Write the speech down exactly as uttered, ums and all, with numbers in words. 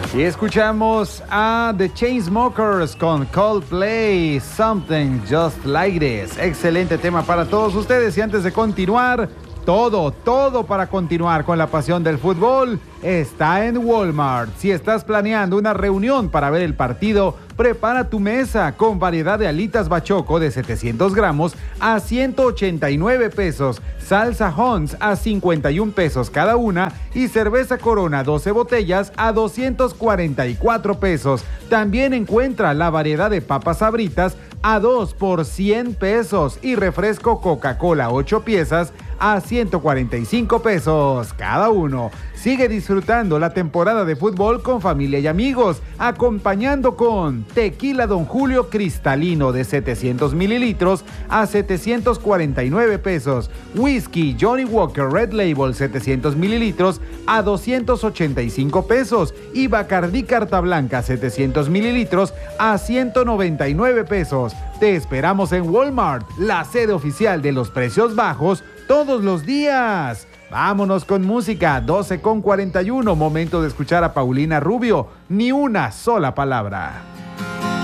Y escuchamos a The Chainsmokers con Coldplay, Something Just Like This. Excelente tema para todos ustedes. Y antes de continuar, todo, todo para continuar con la pasión del fútbol está en Walmart. Si estás planeando una reunión para ver el partido, prepara tu mesa con variedad de alitas bachoco de setecientos gramos a ciento ochenta y nueve pesos, salsa Hunt's a cincuenta y un pesos cada una y cerveza Corona doce botellas a doscientos cuarenta y cuatro pesos. También encuentra la variedad de papas Sabritas a dos por cien pesos y refresco Coca-Cola ocho piezas a ciento cuarenta y cinco pesos cada uno. Sigue disfrutando la temporada de fútbol con familia y amigos, acompañando con Tequila Don Julio Cristalino de setecientos mililitros a setecientos cuarenta y nueve pesos, Whisky Johnny Walker Red Label setecientos mililitros a doscientos ochenta y cinco pesos y Bacardí Carta Blanca setecientos mililitros a ciento noventa y nueve pesos. Te esperamos en Walmart, la sede oficial de los precios bajos todos los días. Vámonos con música, doce con cuarenta y uno, momento de escuchar a Paulina Rubio, Ni una sola palabra.